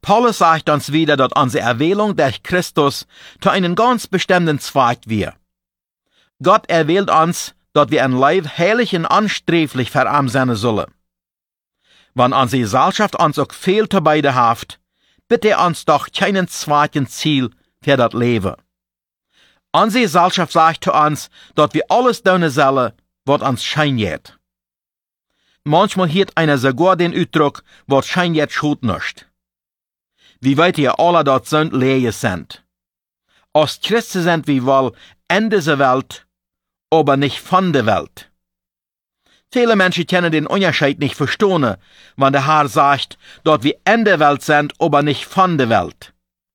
Paulus sagt uns wieder, dass unsere Erwählung durch Christus zu einem ganz bestimmten Zweck wir. Gott erwählt uns, dass wir ein Leib heilig und ansträflich für ihm sein sollen. Wenn unsere Gesellschaft uns auch viel zu beide haft, bitte uns doch keinen zweiten Ziel für das Leben. Unsere Gesellschaft sagt zu uns, dass wir alles tun sollen, was uns scheint. Manchmal hört einer sogar den Ausdruck, was scheint schuld nicht. Wir weten ja alle, dass Sünd Lehe sind. Als Christen sind wir wohl in dieser Welt, aber nicht von der Welt. Viele Menschen können den Unterschied nicht verstehen, wenn der Herr sagt, dass wir in der Welt sind, aber nicht von der Welt.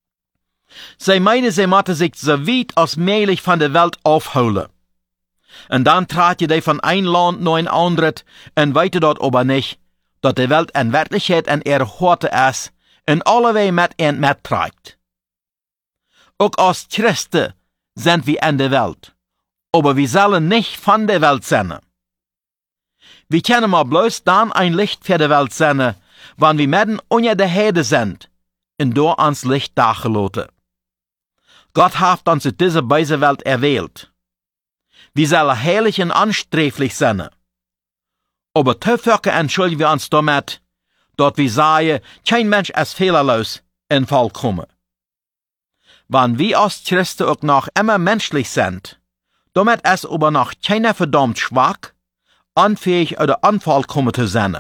Sie meinen, sie müssen sich so weit als möglich von der Welt aufholen. Und dann trat ihr von ein Land nach ein anderes und weiter dort aber nicht, dass die Welt in Wirklichkeit in ihrer Horte ist und alleweg mitträgt. Auch als Christen sind wir in der Welt, aber wir sollen nicht von der Welt sein. Wir können mal bloß dann ein Licht für die Welt sein, wenn wir mitten unter der Herde sind und durch ans Licht dagelassen. Gott hat uns in diese beise Welt erwählt. Wir sollen heilig und ansträflich sein. Aber teufel entschuldigen wir uns damit, dass wir sagen, kein Mensch ist fehlerlos und vollkommen. Wenn wir als Christen auch noch immer menschlich sind, damit ist aber noch keiner verdammt schwach, unfähig oder unvollkommen zu sein.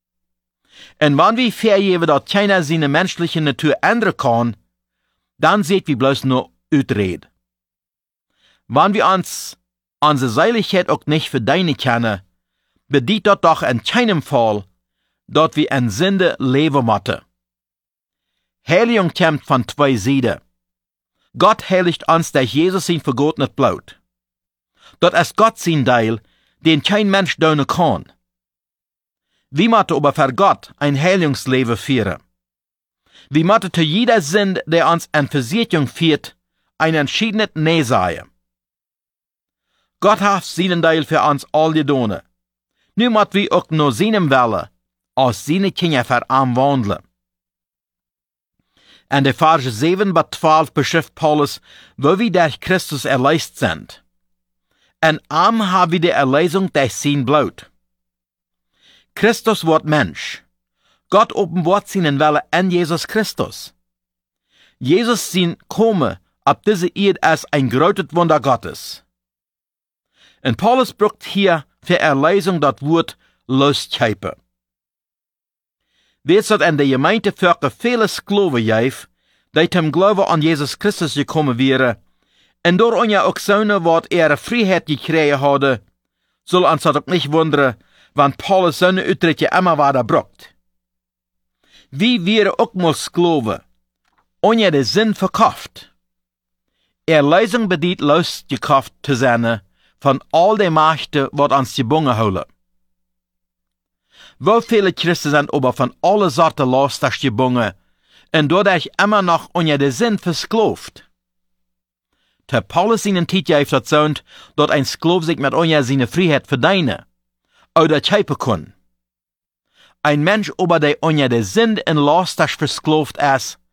Und wenn wir vergeben, dass keiner seine menschliche Natur ändern kann, dann seht wir bloß nur Utrede. Wenn wir uns unsere Seiligkeit auch nicht verdienen können, bedeutet das doch in keinem Fall, dass wir in Sünde leben müssen. Heiligung kommt von zwei Seiten. Gott heiligt uns durch Jesus sein vergotenes Blut. Das ist Gott sein Teil, den kein Mensch tun kann. Wir müssen aber für Gott ein Heiligungsleben führen. Wir müssen zu jeder Sünde, der uns in Versicherung führt, ein entschiedenes Nein sagen. Gott hat seinen Teil für uns all getan. Nu müssen wir auch nur seinem Wille, als seine Kinder für ihn wandeln. In der Verse 7-12 beschreibt Paulus, wo wir durch Christus erlöst sind. In ihm haben wir die Erlösung durch sein Blut. Christus wird Mensch. Gott offenbart seinen Wille in Jesus Christus. Jesus sein Kommen ab diese Erde ist ein großes Wunder Gottes. Und Paulus braucht hier für Erlösung das Wort loskaufen. Weet dat in de gemeentevölker viele Sklaven gibt, die zum Glauben an Jesus Christus gekommen wären, und door ja auch zonen wat ihre Freiheit gekregen hadden, soll uns das auch nicht wundern, wenn Paulus seine Utrechtje immer weiter braucht. Wie wären auch mal Sklaven, ohne den Sinn verkauft. Erlösung bedeutet losgekauft zu sein von all den Mächten, wat uns gebunden holen. Wo viele Christen sind aber von alle Sorten Lasters gebunden und dadurch immer noch unter den Sinn versklavt. Der Paulus in den Titel heeft dat zoont, dat ein Sklav sich mit unter seine Freiheit verdienen oder kaufen kann. Ein Mensch aber der unter den Sinn in Lasters versklavt ist,